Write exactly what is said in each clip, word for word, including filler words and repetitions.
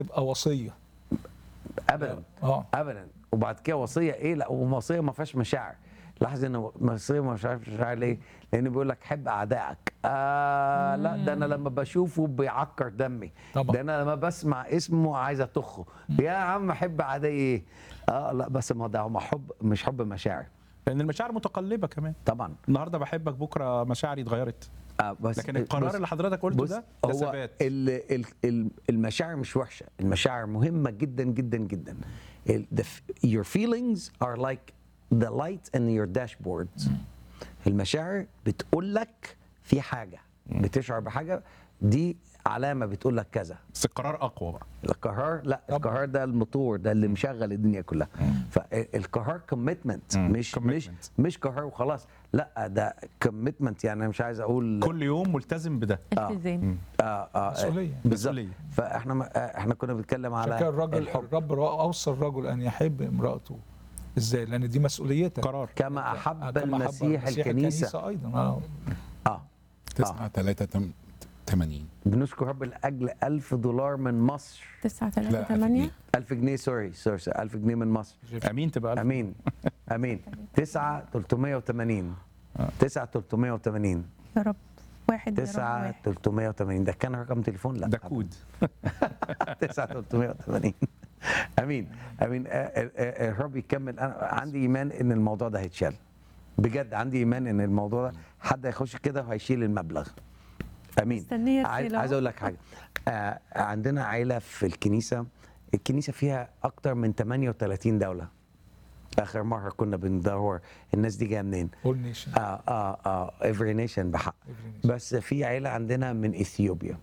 تبقى وصيه ابدا اه ابدا. وبعد كده وصيه ايه؟ لا، ووصيه ما فيهاش مشاعر. لاحظ ان وصيه ما فيهاش مشاعر ليه؟ لان بيقول لك حب اعدائك. آه لا، ده انا لما بشوفه بيعكر دمي. طبعا. ده انا لما بسمع اسمه عايز اطخه. يا عم حب اعدائي ايه؟ اه لا، بس ما ده هم حب، مش حب مشاعر. لان المشاعر متقلبه كمان. طبعا. النهارده بحبك، بكره مشاعري اتغيرت. آه بس لكن القرار بص اللي حضرتك قلته بص ده ده هو ثبات. ال ال ال المشاعر مش وحشه، المشاعر مهمه جدا جدا جدا. ال- the f- your feelings are like the light in your dashboard. المشاعر بتقول لك في حاجه، بتشعر بحاجه، دي علامه بتقول لك كذا. بس القرار اقوى بقى. القرار لا، طبعا. القرار ده الموتور، ده اللي مشغل الدنيا كلها. فالقرار كوميتمنت، مم. مش مش commitment. مش قرار وخلاص. لا، ده كوميتمنت، يعني انا مش عايز اقول كل يوم ملتزم بده. التزام. اه اه مسؤولية. بالظبط. مسؤولية. فاحنا ما- آه، احنا كنا بنتكلم عشان على كده الراجل الحب. الرب اوصى الرجل ان يحب امراته. ازاي؟ لان دي مسؤوليتك. قرار. كما احب كما المسيح الكنيسه. ايضا اه اه تسعة ثلاثة ثمانين. بنشكر رب لاجل ألف دولار من مصر. تسعة ثلاثة لا، ثمانية. ألف جنيه، سوري سوري سوري، ألف جنيه من مصر. امين تبقى ألف. امين امين. تسعة ثلاثمائة وثمانين. تسعة ثلاثمائة وثمانين. يا رب واحد يا رب تسعة واحد. ثلاثمائة وثمانين ده كان رقم تليفون؟ لا ده كود. تسعة ثلاثمائة وثمانين. امين امين. آه، آه، آه، الرب يكمل. انا عندي ايمان ان الموضوع ده هيتشال بجد. عندي ايمان ان الموضوع ده حد هيخش كده وهيشيل المبلغ. امين. مستنية عايز رسالة. عايز اقول لك حاجه. آه عندنا عيله في الكنيسه. الكنيسه فيها اكتر من ثمانية وثلاثين دوله. اخر مره كنا بندور الناس دي جايه منين. اول نيشن. اه اه اه افري نيشن بحق. Every nation. بس في عيله عندنا من اثيوبيا،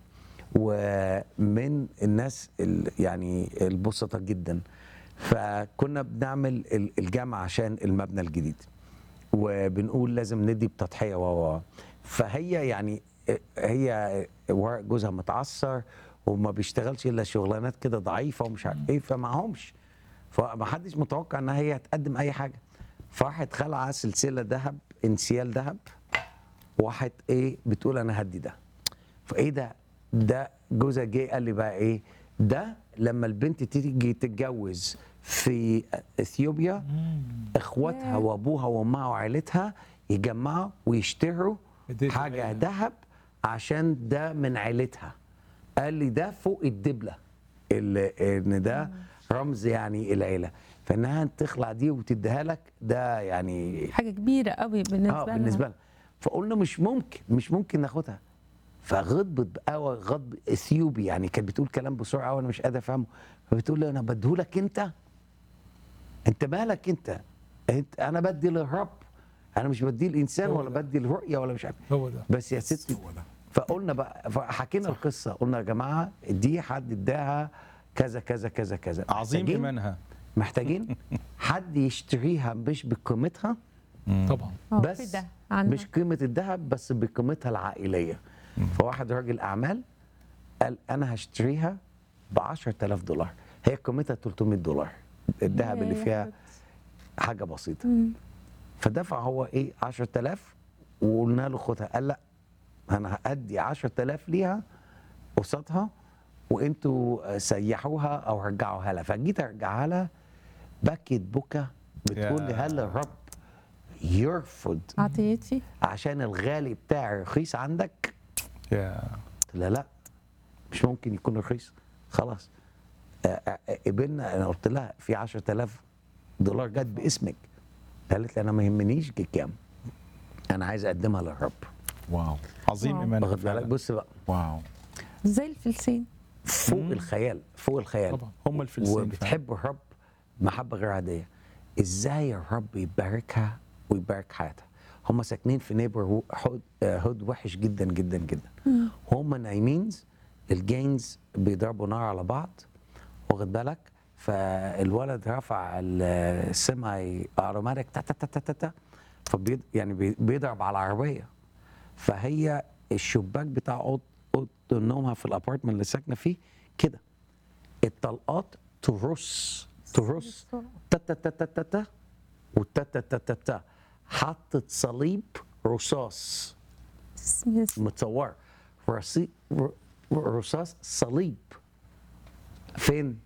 ومن الناس ال- يعني البسطة جدا. فكنا بنعمل ال- الجامعة عشان المبنى الجديد، وبنقول لازم ندي بتضحية و و فهي يعني هي ورق جوزها متعثر وما بيشتغلش الا شغلانات كده ضعيفه ومش عارف ايه، فمعهمش. فما حدش متوقع انها هي هتقدم اي حاجه. فراحت خلعه سلسله ذهب، انسيال ذهب، واحد ايه بتقول انا هدي ده. فايه ده؟ ده جوزها جه قال لي بقى ايه ده؟ لما البنت تيجي تتجوز في اثيوبيا، اخواتها وابوها وامها وعيلتها يجمعوا ويشتروا هدية حاجه العيلة. ذهب عشان ده من عيلتها. قال لي ده فوق الدبله، ال- ان ده رمز يعني العيله. فانها تخلع دي وتديها لك، ده يعني حاجة كبيرة قوي بالنسبة اه لها. بالنسبه لنا. فقلنا مش ممكن مش ممكن ناخدها. فغضبت قوي غضب اثيوبي، يعني كانت بتقول كلام بسرعه وانا مش قادر افهمه. فبتقول لي انا بديهولك انت؟ انت مالك انت؟ انت انا بدي للرب، انا مش بدي الانسان هو ولا ده. بدي الرؤيه ولا مش عارف. هو ده. بس يا ستي، هو ده. فقلنا بقى، فحكينا القصه، قلنا يا جماعه دي حد اداها كذا كذا كذا كذا. عظيم محتاجين- ايمانها. محتاجين حد يشتريها مش بقيمتها، طبعا. آه، بس فدا عنها. مش قيمة الذهب، بس بقيمتها العائلية. فواحد راجل أعمال قال أنا هشتريها ب عشرة آلاف دولار، هي قيمتها ثلاثمائة دولار، الذهب اللي يا فيها حاجة بسيطة. مم. فدفع هو إيه عشرة آلاف، وقلنا له خدها. قال لا، أنا هأدي عشرة آلاف ليها قصادها، وانتوا سيحوها او رجعوها لها. فجيت ارجعها لها، بكت بكى بتقول لي يا. هل الرب يرفض عطيتي. عشان الغالي بتاعي رخيص عندك؟ يا قلت لها لا، مش ممكن يكون رخيص. خلاص آه، آه، قبلنا. انا قلت لها في عشرة آلاف دولار جت باسمك. قالت لي انا ما يهمنيش جه كام، انا عايز اقدمها للرب. واو عظيم واو. ايمانها واخد بالك؟ فعلا. بص بقى، واو. زي الفلسين. فوق الخيال، فوق الخيال. طبعا. هم الفلسين فعلا. وبتحب الرب محبه غير عاديه. ازاي الرب يباركها ويبارك حياتها؟ هم ساكنين في نيبر هود وحش جدا جدا جدا. هم نايمين، الجينز بيضربوا نار على بعض، واخد بالك؟ فالولد رفع السيماي اوتوماتيك تا تا تا تا تا تا، فبيض يعني بي- بيضرب على العربيه. فهي الشباك بتاع اوضه أوضة نومها في الابارتمنت اللي ساكنه فيه كده، الطلقات ترص ترص تا تا تا تا تا تا وتا تا تا تا تا. حطت صليب رصاص اسم يسوع. متصور، رصي- ر- رصاص صليب فين